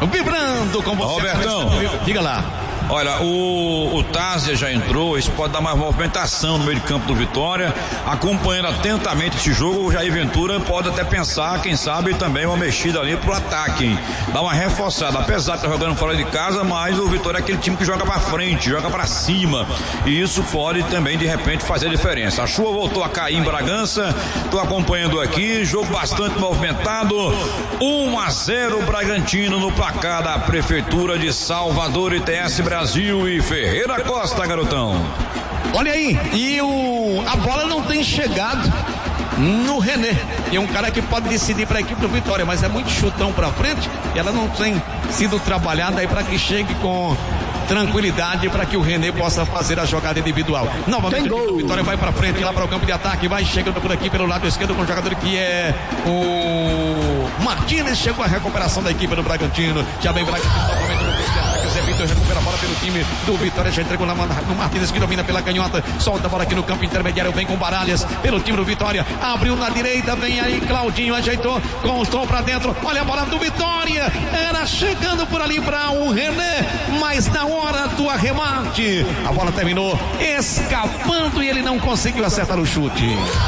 vibrando com você. Robertão, diga lá. Olha, o Tárzia já entrou, isso pode dar mais movimentação no meio de campo do Vitória, acompanhando atentamente esse jogo. O Jair Ventura pode até pensar, quem sabe, também uma mexida ali pro ataque, hein? Dá uma reforçada, apesar de estar jogando fora de casa, mas o Vitória é aquele time que joga pra frente, joga pra cima, e isso pode também, de repente, fazer diferença. A chuva voltou a cair em Bragança, tô acompanhando aqui, jogo bastante movimentado, 1-0 Bragantino no placar da Prefeitura de Salvador, ITS Brasil e Ferreira Costa, garotão. Olha aí, e a bola não tem chegado no René, e é um cara que pode decidir para a equipe do Vitória, mas é muito chutão para frente, e ela não tem sido trabalhada aí para que chegue com tranquilidade, para que o René possa fazer a jogada individual. Novamente o Vitória vai para frente, lá para o campo de ataque, vai chegando por aqui pelo lado esquerdo com o jogador que é o Martínez. Chegou a recuperação da equipe do Bragantino, já vem Bragantino novamente no campo de ataque. Zé Vitor recupera a bola pelo time do Vitória, já entregou no Martínez, que domina pela canhota, solta a bola aqui no campo intermediário, vem com Baralhas pelo time do Vitória, abriu na direita, vem aí Claudinho, ajeitou, constou pra dentro, olha a bola do Vitória, era chegando por ali para o René, mas na hora do arremate, a bola terminou escapando e ele não conseguiu acertar o chute.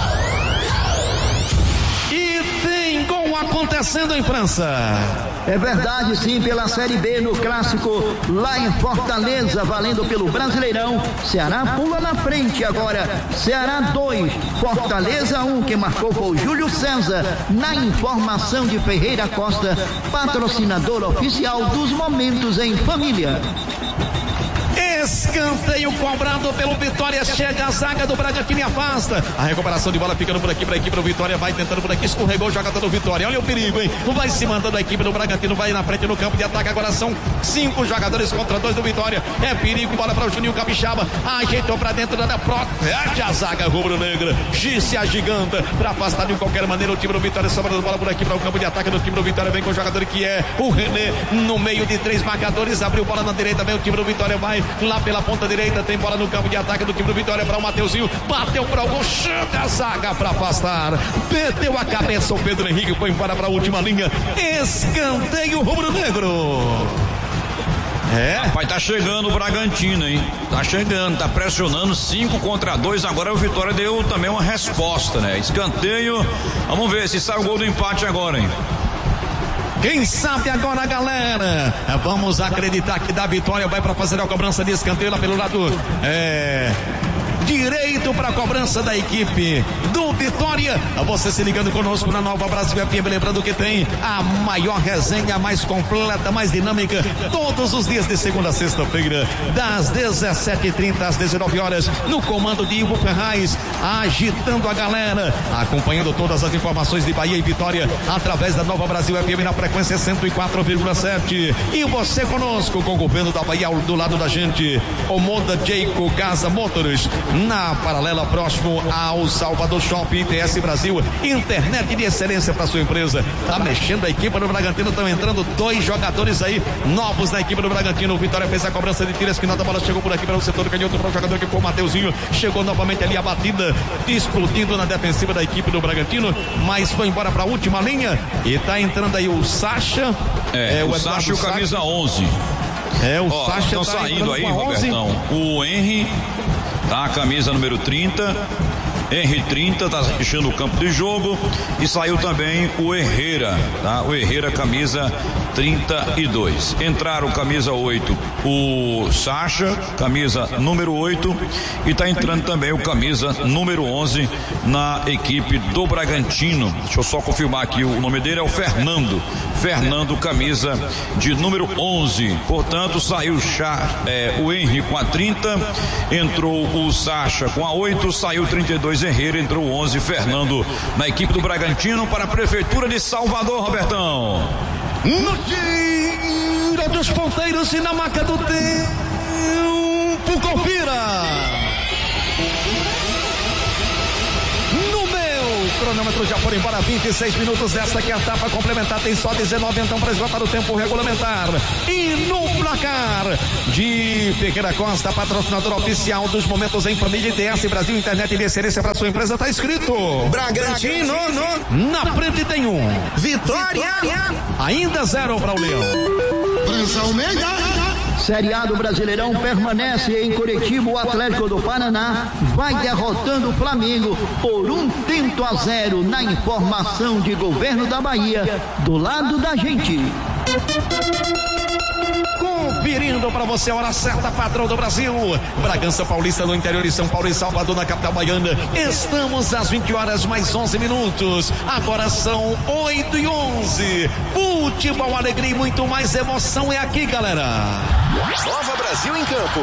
E tem gol acontecendo em França. É verdade, sim, pela Série B no clássico lá em Fortaleza, valendo pelo Brasileirão. Ceará pula na frente agora. Ceará 2, Fortaleza 1, quem marcou foi o Júlio César. Na informação de Ferreira Costa, patrocinador oficial dos Momentos em Família. Escanteio cobrado pelo Vitória, chega a zaga do Bragantino e afasta. A recuperação de bola ficando por aqui para a equipe do Vitória, vai tentando por aqui, escorregou o jogador do Vitória, olha o perigo, hein? Vai se mandando a equipe do Bragantino, vai na frente no campo de ataque, agora são 5 jogadores contra 2 do Vitória, é perigo, bola para o Juninho Capixaba, ajeitou para dentro da protege a zaga rubro-negra, se agiganta para afastar de qualquer maneira o time do Vitória, sobrando bola por aqui para o campo de ataque do time do Vitória, vem com o jogador que é o René, no meio de 3 marcadores, abriu bola na direita, vem o time do Vitória, vai lá pela ponta direita, tem bola no campo de ataque do time do Vitória para o Mateuzinho, bateu para o gol, chega a zaga para afastar, meteu a cabeça o Pedro Henrique, foi embora para a última linha, escanteio rubro-negro. Rapaz, tá chegando o Bragantino, hein? Tá chegando, tá pressionando 5 contra 2, agora o Vitória deu também uma resposta, né? Escanteio, vamos ver se sai o gol do empate agora, hein? Quem sabe agora, galera? Vamos acreditar que da Vitória vai para fazer a cobrança de escanteio lá pelo lado direito para a cobrança da equipe do Vitória. Você se ligando conosco na Nova Brasil FM, lembrando que tem a maior resenha, mais completa, mais dinâmica, todos os dias de segunda a sexta-feira, das 17h30 às 19 horas, no comando de Ivo Ferraz, agitando a galera, acompanhando todas as informações de Bahia e Vitória, através da Nova Brasil FM na frequência 104,7. E você conosco, com o governo da Bahia do lado da gente, o Moda Jayco Casa Motors, na paralela próximo ao Salvador Shopping, ITS Brasil, internet de excelência para sua empresa. Tá mexendo a equipe do Bragantino, estão entrando 2 jogadores aí novos na equipe do Bragantino. O Vitória fez a cobrança de tiro, esquinada, a bola chegou por aqui para o setor do canhoto, para o jogador que foi o Mateuzinho, chegou novamente ali a batida, explodindo na defensiva da equipe do Bragantino, mas foi embora para a última linha e tá entrando aí o Sacha, o Sacha e o camisa 11. O Sacha estão tá saindo aí, Robertão. O Henry, tá, a camisa número 30, Henry 30, tá deixando o campo de jogo, e saiu também o Herrera, tá? O Herrera, camisa 32. Entraram camisa 8, o Sacha, camisa número 8, e tá entrando também o camisa número 11 na equipe do Bragantino. Deixa eu só confirmar aqui, o nome dele é o Fernando, camisa de número 11. Portanto, saiu o Henry com a 30, entrou o Sacha com a 8, saiu 32 Herrera, entrou o 11 Fernando na equipe do Bragantino para a Prefeitura de Salvador, Robertão. No tiro dos ponteiros e na marca do tempo, confira. Cronômetro já foram embora 26 minutos. Esta aqui é a etapa complementar. Tem só 19 então para esgotar o tempo regulamentar. E no placar de Ferreira Costa, patrocinador oficial dos Momentos em Família, ITS Brasil, internet de excelência para sua empresa, tá escrito Bragantino. Na frente tem 1. Vitória. Ainda 0 para o Leão. França Almeida. Série A do Brasileirão permanece em Curitiba. O Atlético do Paraná vai derrotando o Flamengo por 1-0 na informação de Governo da Bahia, do lado da gente. Conferindo para você a hora certa, padrão do Brasil. Bragança Paulista no interior de São Paulo e Salvador na capital baiana. Estamos às 20 horas mais 11 minutos. Agora são 8h11. Futebol, alegria e muito mais emoção é aqui, galera. Nova Brasil em campo.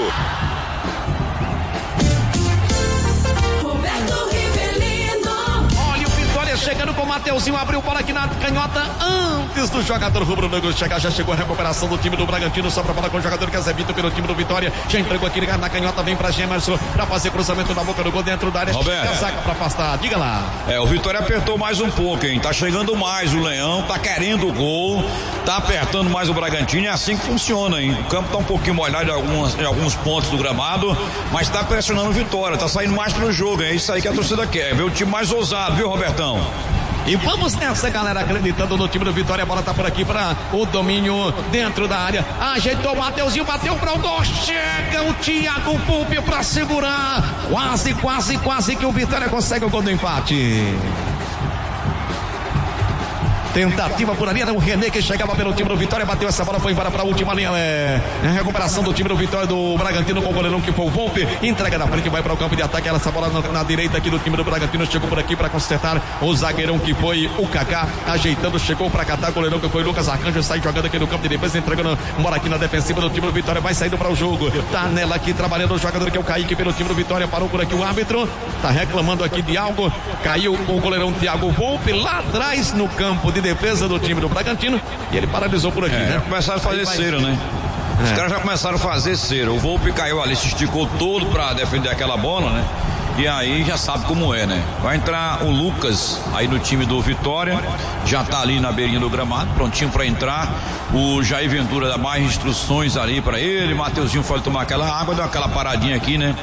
Chegando com o Mateuzinho, abriu bola aqui na canhota antes do jogador rubro-negro chegar. Já chegou a recuperação do time do Bragantino, só pra bola com o jogador que é Zé Vitor pelo time do Vitória. Já entregou aqui na canhota, vem pra Gemerson pra fazer cruzamento na boca do gol dentro da área. Roberto, saca pra afastar, diga lá. O Vitória apertou mais um pouco, hein? Tá chegando mais o Leão, tá querendo o gol, tá apertando mais o Bragantino, é assim que funciona, hein? O campo tá um pouquinho molhado em alguns pontos do gramado, mas tá pressionando o Vitória, tá saindo mais pro jogo, é isso aí que a torcida quer, ver o time mais ousado, viu, Robertão? E vamos nessa, galera, acreditando no time do Vitória. A bola tá por aqui para o domínio dentro da área. Ajeitou o Mateuzinho, bateu para o gol. Chega o Thiago Pulpe para segurar. Quase que o Vitória consegue o gol do empate. Tentativa por ali, era o René que chegava pelo time do Vitória, bateu essa bola, foi embora para a última linha. Recuperação do time do Vitória, do Bragantino com o goleirão que foi o Volpe. Entrega na frente, vai para o campo de ataque. Essa bola na direita aqui do time do Bragantino. Chegou por aqui para consertar o zagueirão que foi o Kaká. Ajeitando, chegou para catar o goleirão que foi o Lucas Arcanjo. Sai jogando aqui no campo de defesa, entregando bola aqui na defensiva do time do Vitória. Vai saindo para o jogo. Tá nela aqui trabalhando o jogador que é o Kaique pelo time do Vitória. Parou por aqui o árbitro. Tá reclamando aqui de algo. Caiu o goleirão Thiago Volpe lá atrás no campo de defesa do time do Bragantino e ele paralisou por aqui, né? Já começaram a fazer cera, né? Os caras já começaram a fazer cera. O Volpe caiu ali, se esticou todo pra defender aquela bola, né? E aí já sabe como é, né? Vai entrar o Lucas aí no time do Vitória, já tá ali na beirinha do gramado, prontinho pra entrar. O Jair Ventura dá mais instruções ali pra ele. Mateuzinho foi tomar aquela água, deu aquela paradinha aqui, né?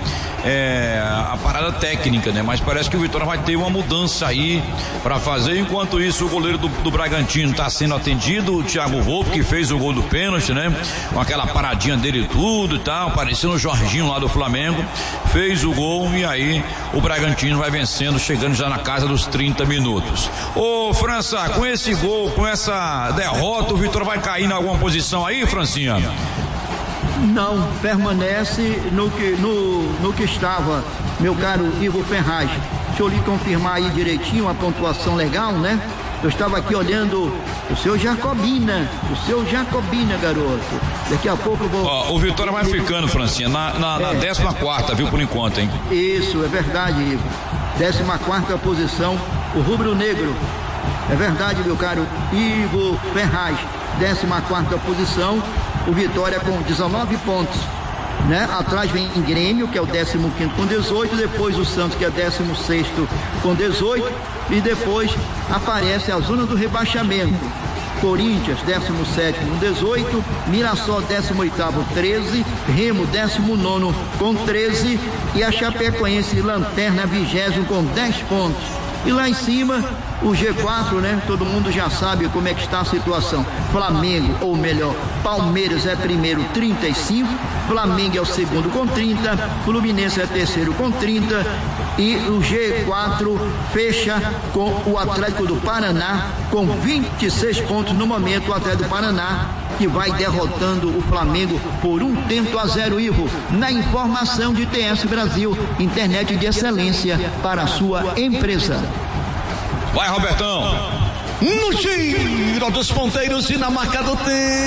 A parada técnica, né? Mas parece que o Vitória vai ter uma mudança aí pra fazer. Enquanto isso, o goleiro do Bragantino tá sendo atendido, o Thiago Volpe, que fez o gol do pênalti, né? Com aquela paradinha dele e tudo e tal, parecendo o Jorginho lá do Flamengo, fez o gol e aí o Bragantino vai vencendo, chegando já na casa dos 30 minutos. Ô França, com esse gol, com essa derrota, o Vitória vai cair em alguma posição aí, Francinha? Não, permanece no que estava, meu caro Ivo Ferraz. Deixa eu lhe confirmar aí direitinho a pontuação legal, né? Eu estava aqui olhando o seu Jacobina, garoto. Daqui a pouco eu vou... o Vitória vai ficando, Francinha, na 14ª, viu, por enquanto, hein? Isso, é verdade, Ivo. 14ª posição, o rubro-negro. É verdade, meu caro Ivo Ferraz. 14ª posição, o Vitória com 19 pontos. Né? Atrás vem em Grêmio, que é o 15º com 18, depois o Santos, que é 16º com 18, e depois aparece a zona do rebaixamento. Corinthians, 17º com 18, Mirassol, 18º, 13, Remo, 19º com 13, e a Chapecoense, lanterna, 20º com 10 pontos. E lá em cima, o G4, né? Todo mundo já sabe como é que está a situação. Flamengo, ou melhor, Palmeiras é primeiro, 35, Flamengo é o segundo com 30, Fluminense é terceiro com 30, e o G4 fecha com o Atlético do Paraná com 26 pontos no momento. O Atlético do Paraná que vai derrotando o Flamengo por 1-0, Ivo, na informação de TS Brasil, internet de excelência para a sua empresa. Vai, Robertão. No giro dos ponteiros e na marca do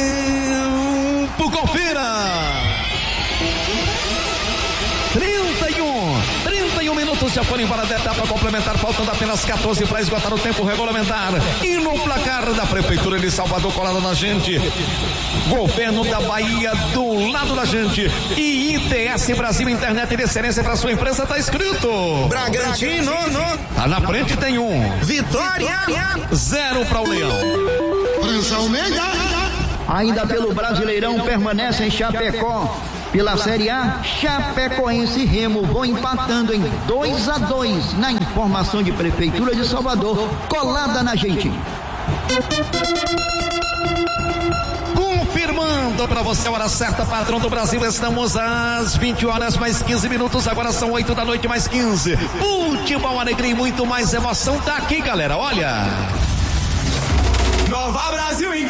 tempo, confira. 31 minutos já foram embora da etapa complementar, faltando apenas 14 para esgotar o tempo regulamentar. E no placar da Prefeitura de Salvador, colado na gente, Governo da Bahia do lado da gente, e ITS Brasil, internet de excelência para sua empresa, tá escrito Bragantino, tá na frente, tem Vitória, 0 para o Leão. França Almeida. Ainda pelo Brasileirão permanece em Chapecó. Pela Série A, Chapecoense e Remo vão empatando em 2-2 na informação de Prefeitura de Salvador, colada na gente. Confirmando Falando pra você a hora certa, patrão do Brasil. Estamos às 20 horas mais 15 minutos. Agora são 8 da noite mais 15. Futebol, alegria e muito mais emoção tá aqui, galera. Olha. Nova Brasil em